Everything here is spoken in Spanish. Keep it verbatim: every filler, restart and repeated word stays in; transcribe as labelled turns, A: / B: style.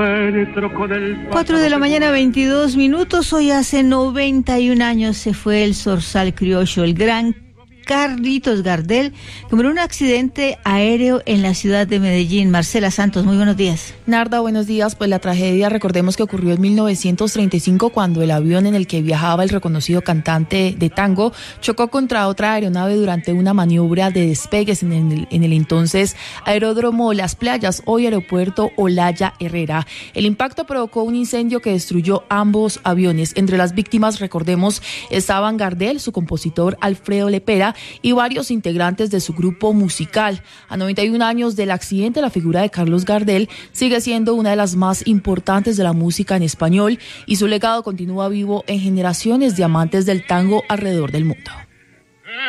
A: Cuatro de la mañana, veintidós minutos. Hoy hace noventa y un años se fue el zorzal criollo, el gran Carlitos Gardel, que murió en un accidente aéreo en la ciudad de Medellín. Marcela Santos, muy buenos días.
B: Narda, buenos días. Pues la tragedia, recordemos que ocurrió en mil novecientos treinta y cinco, cuando el avión en el que viajaba el reconocido cantante de tango chocó contra otra aeronave durante una maniobra de despegues en el, en el entonces aeródromo Las Playas, hoy aeropuerto Olaya Herrera. El impacto provocó un incendio que destruyó ambos aviones. Entre las víctimas, recordemos, estaban Gardel, su compositor Alfredo Lepera y varios integrantes de su grupo musical. A noventa y un años del accidente, la figura de Carlos Gardel sigue siendo una de las más importantes de la música en español y su legado continúa vivo en generaciones de amantes del tango alrededor del mundo.